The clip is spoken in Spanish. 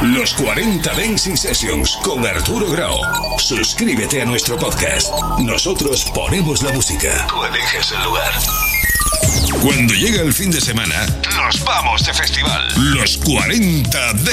Los 40 Dancing Sessions con Arturo Grau. Suscríbete a nuestro podcast. Nosotros ponemos la música. Tú eliges el lugar. Cuando llega el fin de semana, nos vamos de festival. Los 40 Dancing